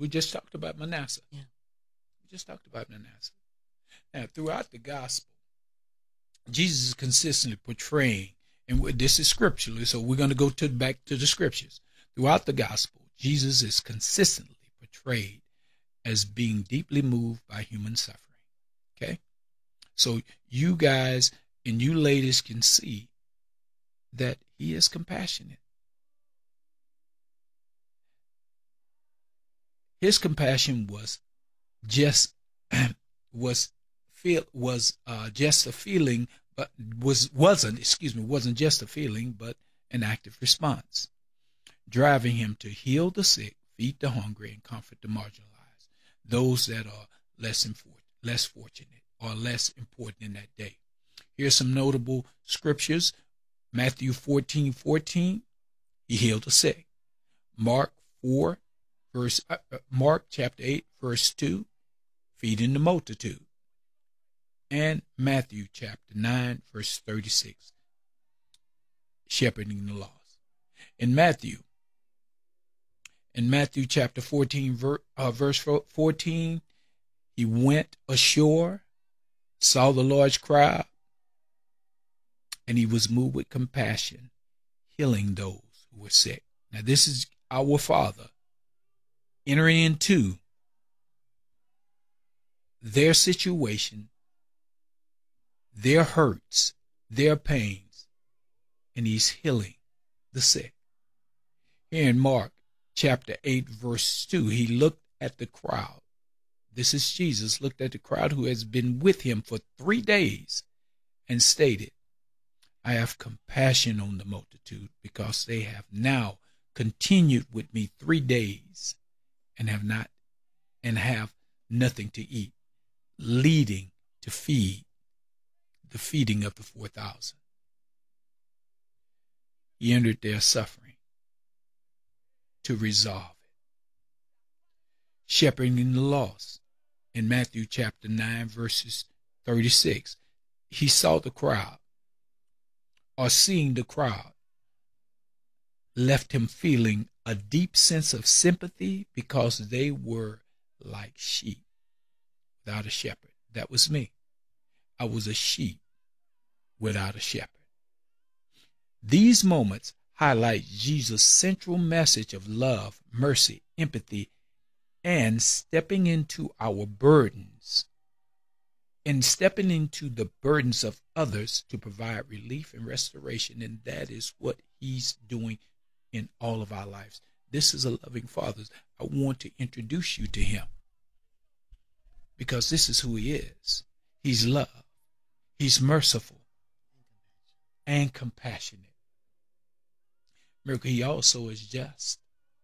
We just talked about Manasseh. Yeah. We just talked about Manasseh. Now, throughout the gospel, Jesus is consistently portraying, and this is scripturally, so we're going to go back to the scriptures. Throughout the gospel, Jesus is consistently portrayed as being deeply moved by human suffering. Okay? So you guys and you ladies can see that he is compassionate. His compassion was just just a feeling, but wasn't just a feeling, but an active response, driving him to heal the sick, feed the hungry, and comfort the marginalized, those that are less fortunate or less important in that day. Here's some notable scriptures. Matthew 14:14, he healed the sick. Mark chapter 8, verse 2, feeding the multitude. And Matthew chapter 9, verse 36, shepherding the lost. In Matthew chapter 14, verse 14, he went ashore, saw the large crowd, and he was moved with compassion, healing those who were sick. Now, this is our Father entering into their situation, their hurts, their pains, and he's healing the sick. Here in Mark chapter 8, verse 2, he looked at the crowd. This is Jesus, looked at the crowd who has been with him for 3 days and stated, I have compassion on the multitude because they have now continued with me 3 days and have nothing to eat, leading to the feeding of the 4,000. He entered their suffering to resolve it. Shepherding the lost. In Matthew chapter 9, verses 36, he saw the crowd, or seeing the crowd, left him feeling a deep sense of sympathy because they were like sheep without a shepherd. That was me. I was a sheep without a shepherd. These moments highlight Jesus' central message of love, mercy, empathy, and stepping into our burdens, and stepping into the burdens of others to provide relief and restoration. And that is what he's doing in all of our lives. This is a loving Father. I want to introduce you to him because this is who he is. He's love. He's merciful and compassionate. Miracle, he also is just.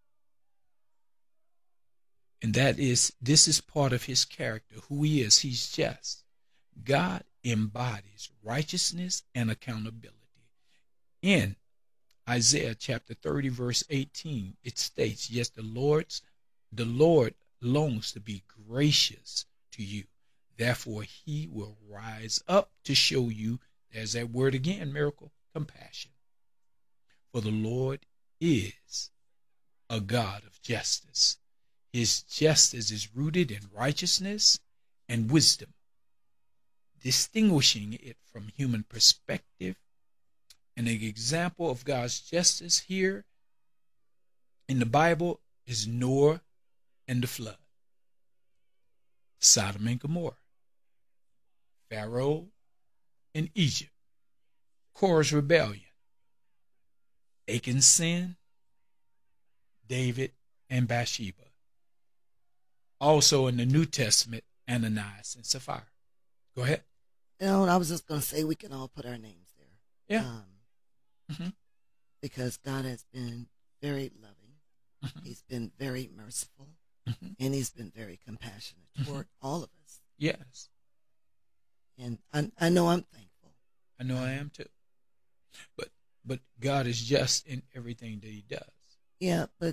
And this is part of his character, who he is. He's just. God embodies righteousness and accountability. In Isaiah chapter 30, verse 18, it states, yes, the Lord longs to be gracious to you. Therefore, he will rise up to show you, there's that word again, miracle, compassion. For the Lord is a God of justice. His justice is rooted in righteousness and wisdom, distinguishing it from human perspective. And an example of God's justice here in the Bible is Noah and the flood, Sodom and Gomorrah, Pharaoh and Egypt, Korah's rebellion, Achan's sin, David and Bathsheba. Also in the New Testament, Ananias and Sapphira. Go ahead. I was just going to say we can all put our names there. Yeah. Because God has been very loving. He's been very merciful. And he's been very compassionate toward all of us. Yes. And I know I'm thankful. I know I am too. But God is just in everything that he does. Yeah, but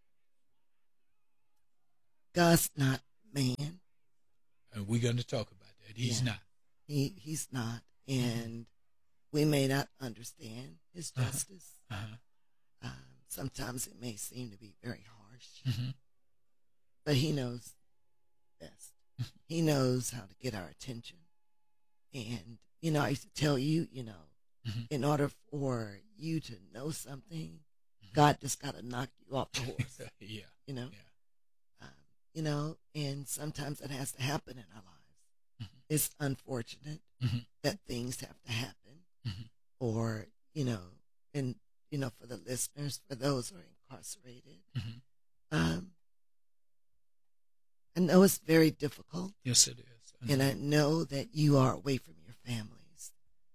God's not man. And we're going to talk about that. He's not. He's not. And we may not understand his justice. Sometimes it may seem to be very harsh. but he knows best. He knows how to get our attention. And, I used to tell you, in order for you to know something, God just got to knock you off the horse. Yeah. You know, Yeah. And sometimes it has to happen in our lives. It's unfortunate that things have to happen, or and for the listeners, for those who are incarcerated, I know it's very difficult. Yes, it is. And I know that you are away from your families,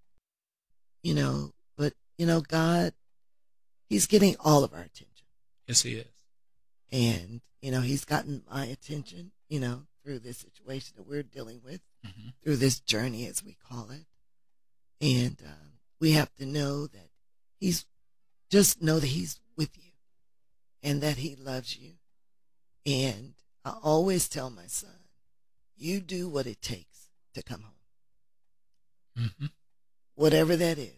but God, he's getting all of our attention. Yes, he is. And, he's gotten my attention, through this situation that we're dealing with, through this journey, as we call it. And we have to know that know that he's with you and that he loves you. And I always tell my son, you do what it takes to come home. Whatever that is,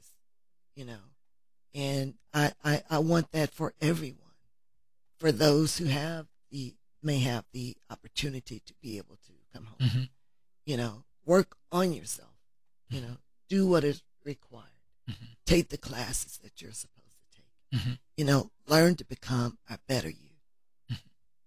And I want that for everyone. For those who may have the opportunity to be able to come home. Work on yourself. Do what is required. Take the classes that you're supposed to take. Learn to become a better you.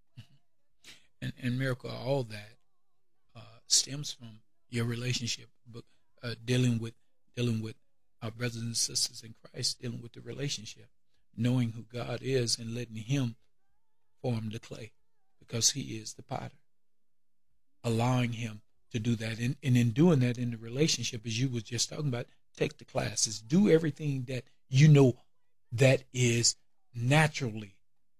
And Miracle, all that stems from your relationship, dealing with our brothers and sisters in Christ, dealing with the relationship, knowing who God is and letting him form the clay, because he is the potter, allowing him to do that. And in doing that in the relationship, as you were just talking about, take the classes, do everything that that is naturally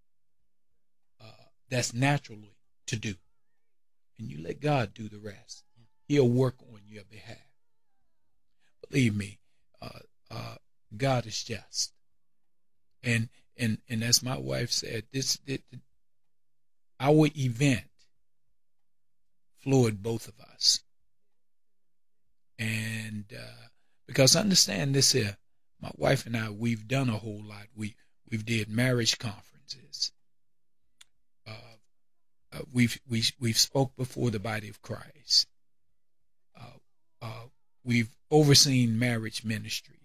to do, and you let God do the rest. He'll work on your behalf. Believe me, God is just. And as my wife said, our event floored both of us. And because understand this here, my wife and I, we've done a whole lot. We've did marriage conferences. We've spoke before the body of Christ. We've overseen marriage ministry.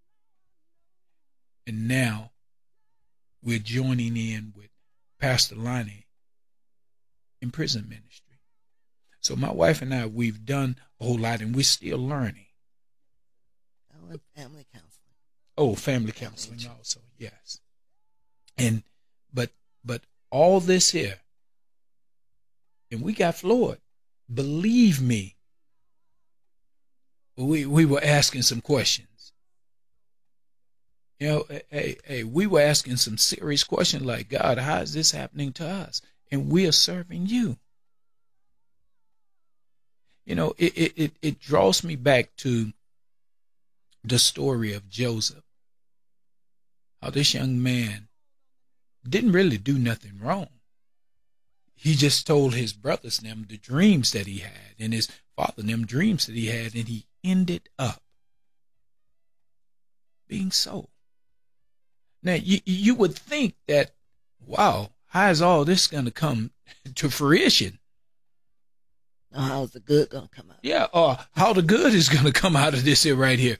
And now we're joining in with Pastor Lonnie in prison ministry. So my wife and I, we've done a whole lot, and we're still learning. And family counseling. Oh, family counseling also, yes. And but all this here, and we got floored. Believe me, we were asking some questions. We were asking some serious questions like, God, how is this happening to us? And we are serving you. It draws me back to the story of Joseph. How this young man didn't really do nothing wrong. He just told his brothers them the dreams that he had, and his father them dreams that he had, and he ended up being sold. Now, you would think that, wow, how is all this going to come to fruition? Now, how's the good going to come out? Yeah, how the good is going to come out of this here right here.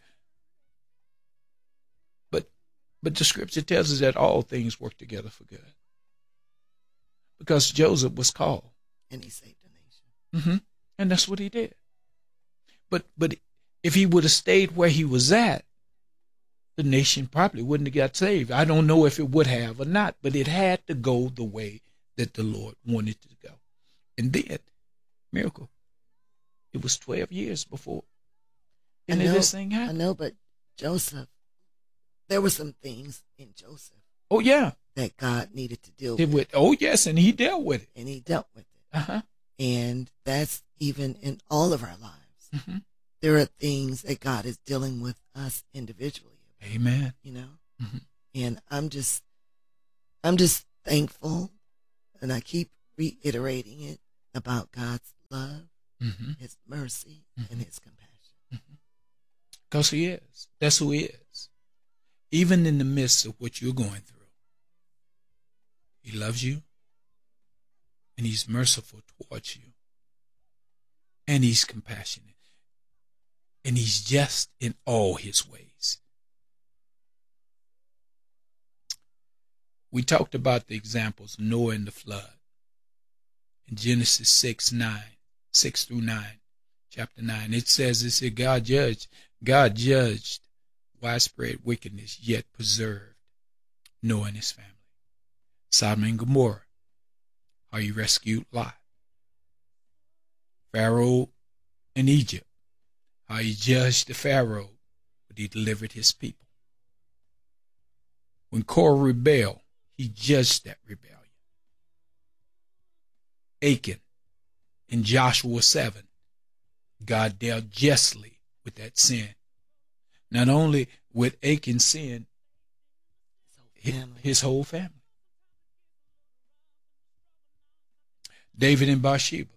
But the scripture tells us that all things work together for good. Because Joseph was called. And he saved the nation. And that's what he did. But if he would have stayed where he was at, the nation probably wouldn't have got saved. I don't know if it would have or not, but it had to go the way that the Lord wanted it to go. And then, Miracle, it was 12 years before this thing happened. I know, but Joseph, there were some things in Joseph. Oh, yeah. That God needed to deal with. Oh, yes, and he dealt with it. And he dealt with it. And that's even in all of our lives. There are things that God is dealing with us individually. Amen. And I'm just thankful, and I keep reiterating it about God's love, his mercy, and his compassion. Because he is. That's who he is. Even in the midst of what you're going through, he loves you. and he's merciful towards you, and he's compassionate, and he's just in all his ways. We talked about the examples, Noah and the flood. In Genesis 6 through 9, chapter 9, it says, God judged widespread wickedness, yet preserved Noah and his family. Sodom and Gomorrah, how he rescued Lot. Pharaoh in Egypt, how he judged the Pharaoh, but he delivered his people. When Korah rebelled, he judged that rebellion. Achan in Joshua 7, God dealt justly with that sin. Not only with Achan's sin, his whole family. David and Bathsheba.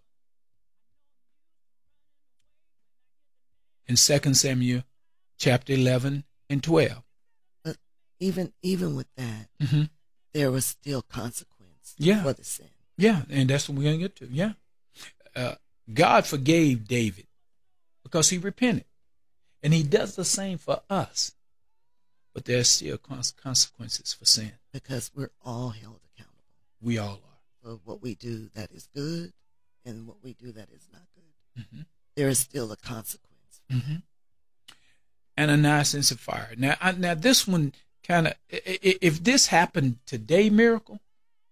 In 2 Samuel chapter 11 and 12. But even with that, there was still consequence for the sin. Yeah, and that's what we're going to get to. Yeah. God forgave David because he repented. And he does the same for us. But there's still consequences for sin. Because we're all held accountable. We all are. For what we do that is good and what we do that is not good. Mm-hmm. There is still a consequence. Mm-hmm. Ananias and Sapphira. Now this one kind of, if this happened today, Miracle,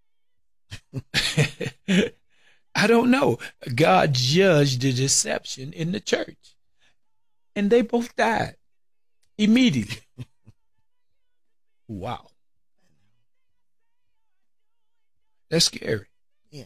I don't know. God judged the deception in the church. And they both died immediately. Wow. That's scary. Yeah.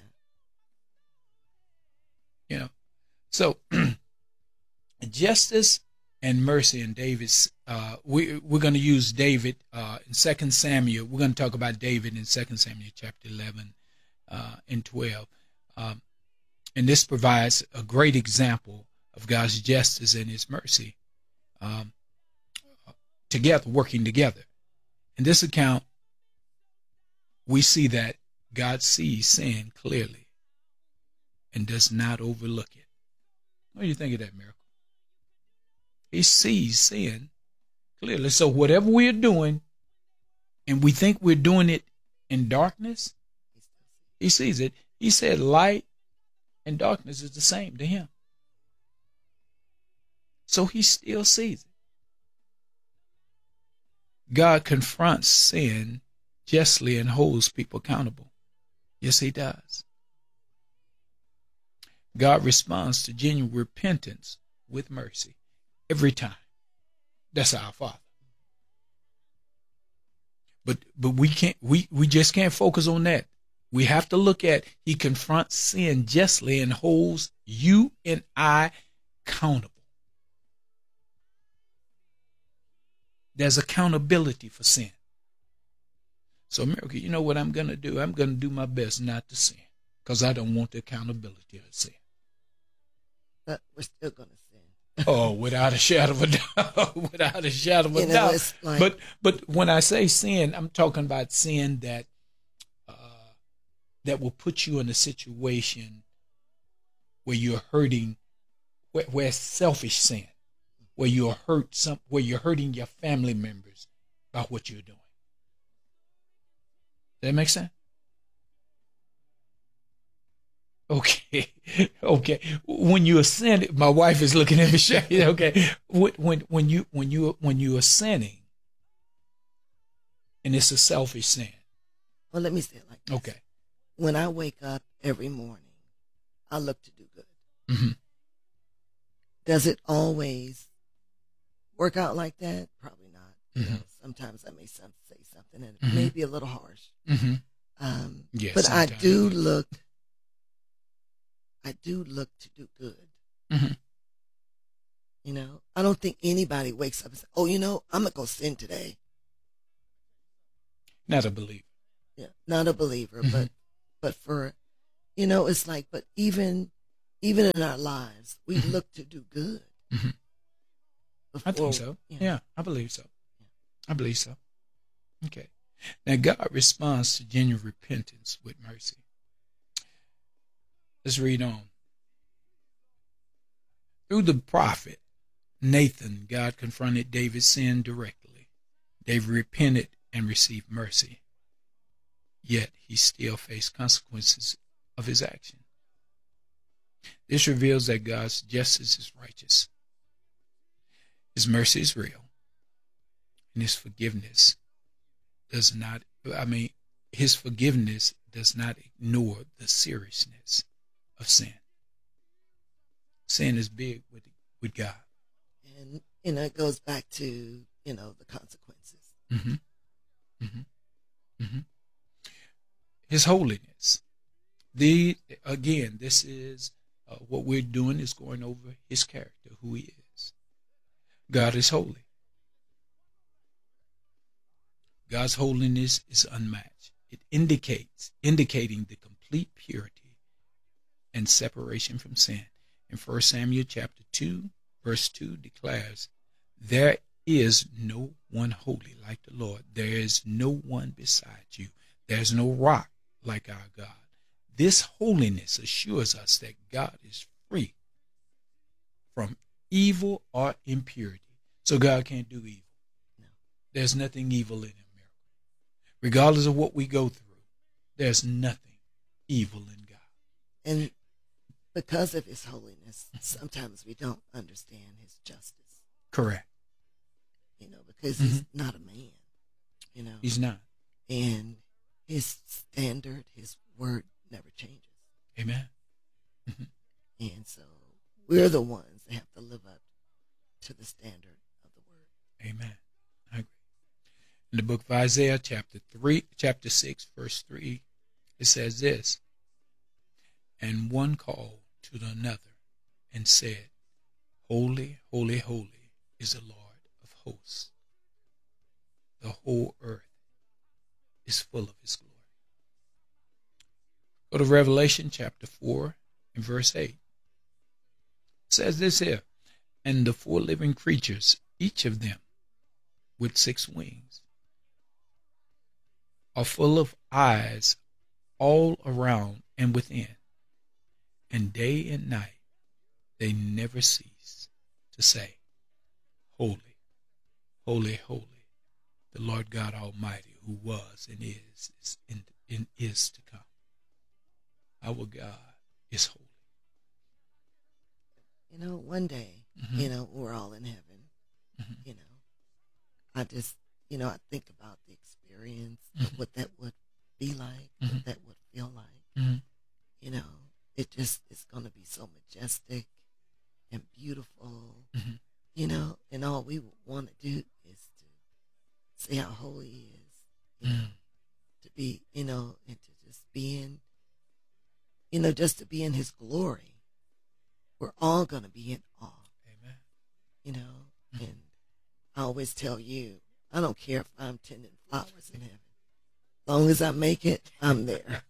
You know, so justice and mercy in David's, we're going to use David in 2 Samuel. We're going to talk about David in 2 Samuel chapter 11 and 12. And this provides a great example of God's justice and his mercy together, working together. In this account, we see that God sees sin clearly and does not overlook it. What do you think of that, Miracle? He sees sin clearly. So whatever we're doing, and we think we're doing it in darkness, he sees it. He said light and darkness is the same to him. So he still sees it. God confronts sin justly and holds people accountable. Yes, he does. God responds to genuine repentance with mercy every time. That's our Father. But we just can't focus on that. We have to look at he confronts sin justly and holds you and I accountable. There's accountability for sin. So, Miracle, you know what I'm going to do? I'm going to do my best not to sin because I don't want the accountability of sin. But we're still going to sin. Oh, without a shadow of a doubt. Without a shadow of a doubt. Like, but when I say sin, I'm talking about sin that will put you in a situation where you're hurting, where it's selfish sin, where you're hurting your family members by what you're doing. Does that make sense? Okay. When you are sinning, my wife is looking at me. Okay. When you are sinning, and it's a selfish sin. Well, let me say it like this. Okay. When I wake up every morning, I look to do good. Mm-hmm. Does it always work out like that? Probably not. Mm-hmm. Sometimes I may say something and it may be a little harsh. Mm-hmm. Yes, but I do look to do good. Mm-hmm. You know, I don't think anybody wakes up and says, "Oh, you know, I'm gonna go sin today." Not a believer. Yeah, not a believer, but for, you know, it's like, but even in our lives, we look to do good. Mm-hmm. I think so. Yeah, I believe so. I believe so. Okay. Now, God responds to genuine repentance with mercy. Let's read on. Through the prophet Nathan, God confronted David's sin directly. David repented and received mercy. Yet he still faced consequences of his action. This reveals that God's justice is righteous. His mercy is real. And his forgiveness does not ignore the seriousness of sin. Sin is big with God. And, it goes back to, the consequences. Mm-hmm. Mm-hmm. Mm-hmm. His holiness. This is what we're doing is going over his character, who he is. God is holy. God's holiness is unmatched. It indicating the complete purity and separation from sin. In 1 Samuel chapter 2, verse 2 declares, "There is no one holy like the Lord. There is no one beside you. There's no rock like our God." This holiness assures us that God is free from evil or impurity. So God can't do evil. No. There's nothing evil in him. Regardless of what we go through, there's nothing evil in God. And because of his holiness, sometimes we don't understand his justice. Correct. Because he's not a man. He's not. And his standard, his word never changes. Amen. And so we're the ones that have to live up to the standard of the word. Amen. I agree. In the book of Isaiah, chapter 6, verse 3, it says this, "And one called to another and said, Holy, holy, holy is the Lord of hosts. The whole earth is full of his glory." Go to Revelation chapter 4 and verse 8. It says this here, "And the 4 living creatures, each of them with 6 wings, are full of eyes all around and within, and day and night they never cease to say, Holy, holy, holy, the Lord God Almighty, who was and is to come." Our God is holy. One day, we're all in heaven. I just, I think about the experience of what that would be like, what that would feel like. It's going to be so majestic and beautiful, and all we want to do is to say how holy he is, to be, and to just be in, just to be in his glory. We're all going to be in awe. Amen. And I always tell you, I don't care if I'm tending flowers in heaven. As long as I make it, I'm there.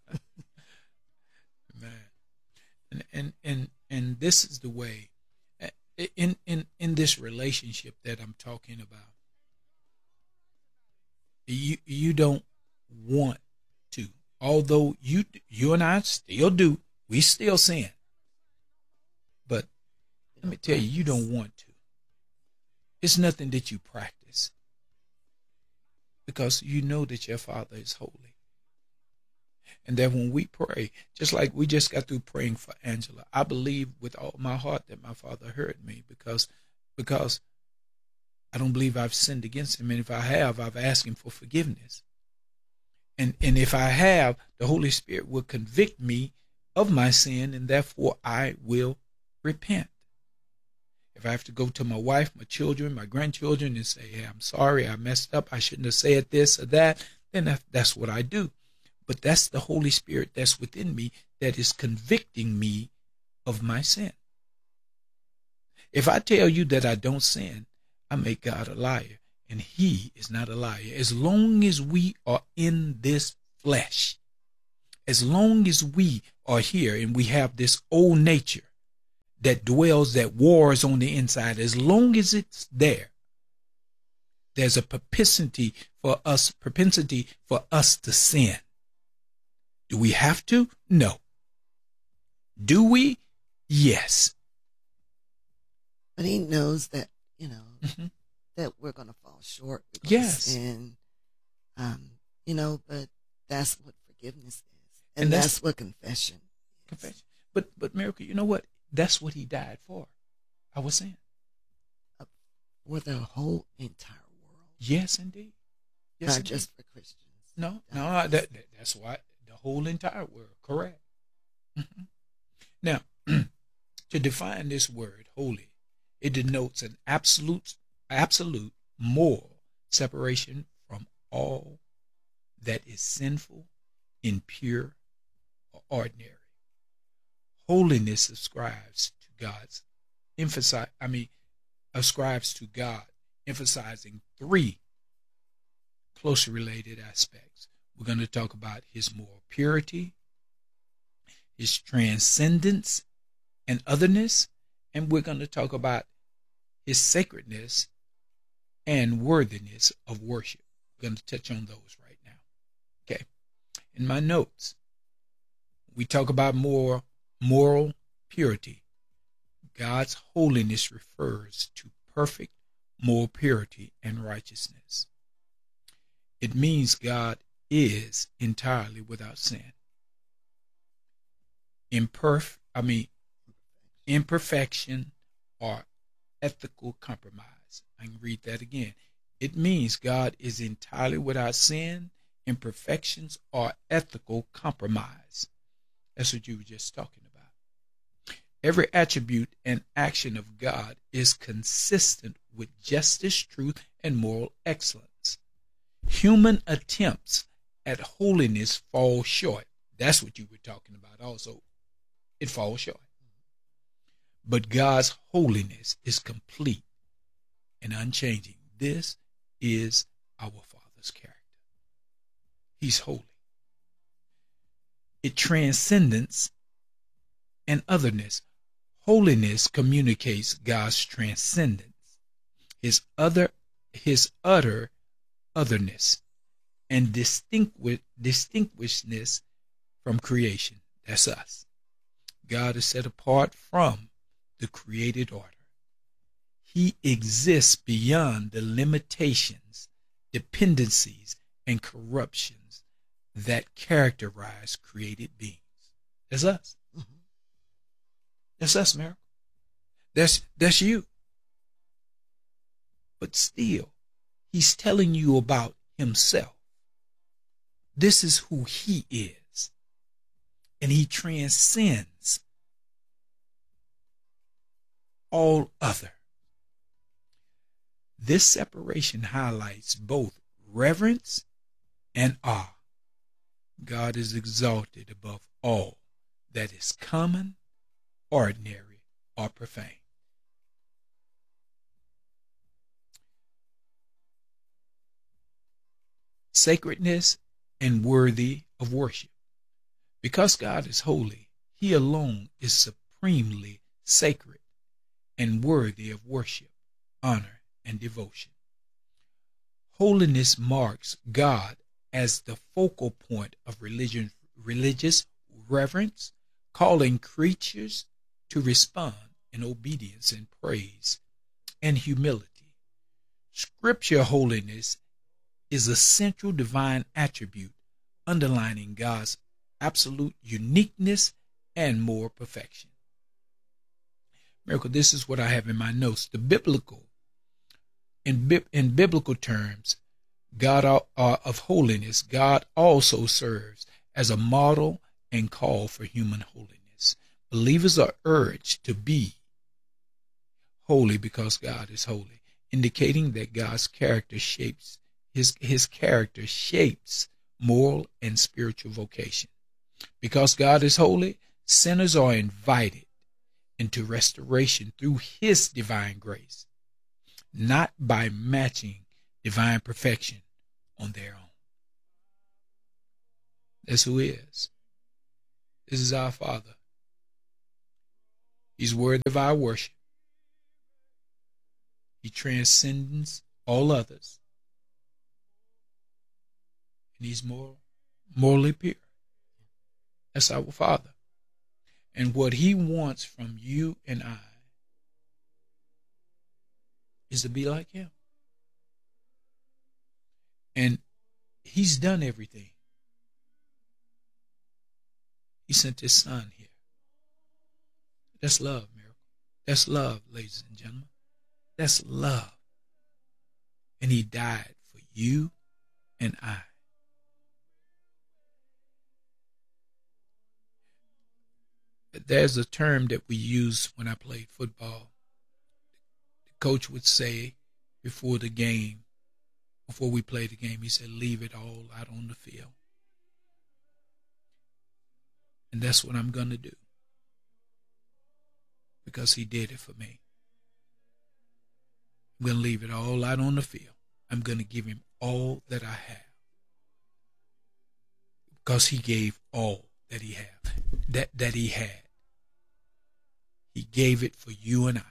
Man. And this is the way in this relationship that I'm talking about. You don't want to, although you and I still do. We still sin. But let me tell you, you don't want to. It's nothing that you practice, because you know that your Father is holy. And that when we pray, just like we just got through praying for Angela, I believe with all my heart that my Father heard me, because I don't believe I've sinned against him. And if I have, I've asked him for forgiveness. And if I have, the Holy Spirit will convict me of my sin, and therefore I will repent. If I have to go to my wife, my children, my grandchildren, and say, "Hey, I'm sorry, I messed up, I shouldn't have said this or that," then that's what I do. But that's the Holy Spirit that's within me that is convicting me of my sin. If I tell you that I don't sin, I make God a liar, and he is not a liar. As long as we are in this flesh, as long as we are here and we have this old nature that dwells, that wars on the inside, as long as it's there, there's a propensity for us to sin. Do we have to? No. Do we? Yes. But he knows that, Mm-hmm. that we're going to fall short. We're going to Yes. sin. But that's what forgiveness is. And And that's that's what confession is. confession. But Miracle, you know what? That's what he died for. I was saying. For the whole entire world. Yes, indeed. Yes, Not indeed. just for Christians. No, that's why the whole entire world. Correct. Mhm. Now, to define this word, holy, it denotes an absolute moral separation from all that is sinful, impure, or ordinary. Holiness ascribes to God, emphasizing three closely related aspects. We're going to talk about his moral purity, his transcendence and otherness, and we're going to talk about his sacredness and worthiness of worship. We're going to touch on those right now. Okay. In my notes, we talk about moral purity. God's holiness refers to perfect moral purity and righteousness. It means God is entirely without sin. Imperfection or ethical compromise. I can read that again. It means God is entirely without sin, imperfections, or ethical compromise. That's what you were just talking about. Every attribute and action of God is consistent with justice, truth, and moral excellence. Human attempts at holiness fall short. That's what you were talking about also. It falls short. But God's holiness is complete and unchanging. This is our Father's character. He's holy. It transcends and otherness. Holiness communicates God's transcendence, his utter otherness, and distinguishedness from creation. That's us. God is set apart from the created order. He exists beyond the limitations, dependencies, and corruptions that characterize created beings. That's us. Mm-hmm. That's us, Miracle. That's you. But still, he's telling you about himself. This is who he is. And he transcends all other. This separation highlights both reverence and awe. God is exalted above all that is common, ordinary, or profane. Sacredness and worthy of worship. Because God is holy, he alone is supremely sacred and worthy of worship, honor, and devotion. Holiness marks God as the focal point of religious reverence, calling creatures to respond in obedience and praise and humility. Scripture holiness is a central divine attribute underlining God's absolute uniqueness and moral perfection. Miracle, this is what I have in my notes. In biblical terms, God of holiness, God also serves as a model and call for human holiness. Believers are urged to be holy because God is holy, indicating that God's character shapes his character shapes moral and spiritual vocation. Because God is holy, sinners are invited into restoration through his divine grace, not by matching divine perfection on their own. That's who he is. This is our Father. He's worthy of our worship. He transcends all others. And he's morally pure. That's our Father. And what he wants from you and I is to be like him. And he's done everything. He sent his son here. That's love, Miracle. That's love, ladies and gentlemen. That's love. And he died for you and I. There's a term that we use when I played football. The coach would say before the game, before we played the game, he said, leave it all out on the field. And that's what I'm going to do. Because he did it for me. I'm going to leave it all out on the field. I'm going to give him all that I have. Because he gave all that he had. That he had. He gave it for you and I.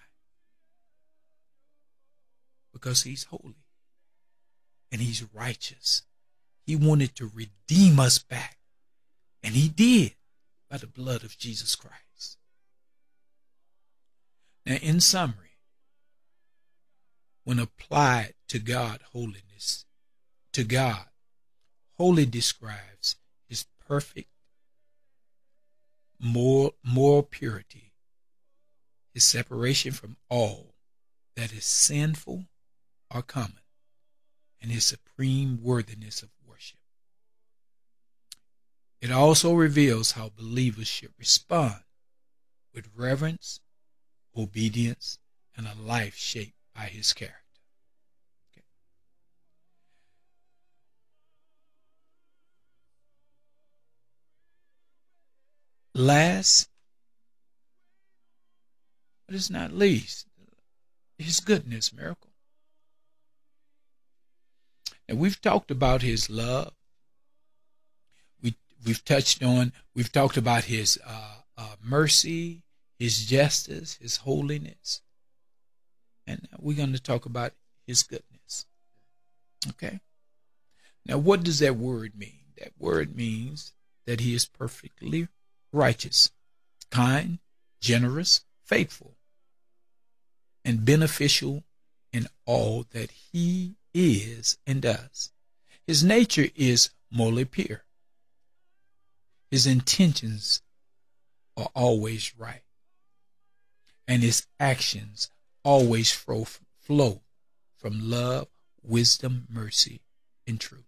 Because he's holy. And he's righteous. He wanted to redeem us back. And he did by the blood of Jesus Christ. Now, in summary, when applied to God, holiness, to God, holy describes his perfect moral purity, his separation from all that is sinful or common, and his supreme worthiness of worship. It also reveals how believers should respond with reverence, obedience, and a life shaped by his character. Okay. Last, but it's not least, his goodness, Miracle. And we've talked about his love. We've talked about his mercy, his justice, his holiness. And we're going to talk about his goodness. Okay? Now, what does that word mean? That word means that he is perfectly righteous, kind, generous, faithful, and beneficial in all that he is and does. His nature is morally pure. His intentions are always right. And his actions always flow from love, wisdom, mercy, and truth.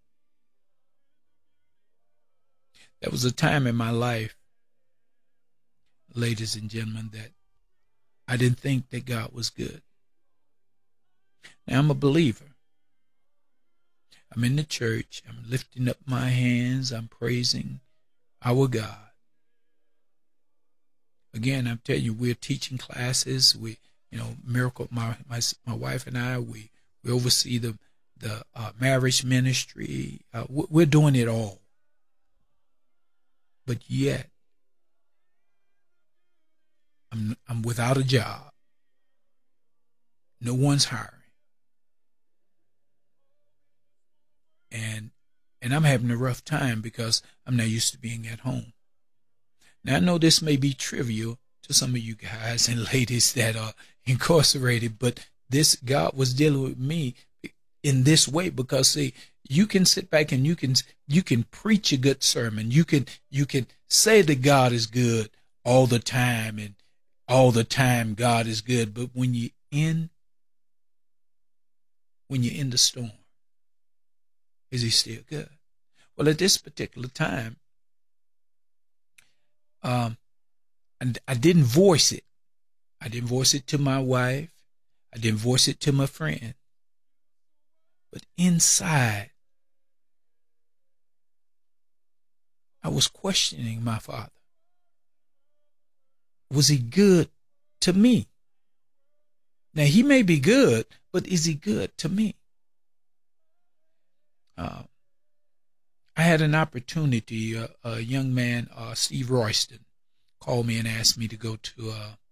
There was a time in my life, ladies and gentlemen, that I didn't think that God was good. Now, I'm a believer. I'm in the church. I'm lifting up my hands. I'm praising our God. Again, I'm telling you, we're teaching classes. Miracle. My wife and I, we oversee the marriage ministry. We're doing it all. But yet, I'm without a job. No one's hiring. And I'm having a rough time because I'm not used to being at home. Now, I know this may be trivial to some of you guys and ladies that are incarcerated, but this God was dealing with me in this way because, see, you can sit back and you can preach a good sermon. You can say that God is good all the time and all the time God is good, but when you're in the storm, is he still good? Well, at this particular time, and I didn't voice it. I didn't voice it to my wife. I didn't voice it to my friend. But inside, I was questioning my Father. Was he good to me? Now, he may be good, but is he good to me? I had an opportunity. A young man, Steve Royston, called me and asked me to go to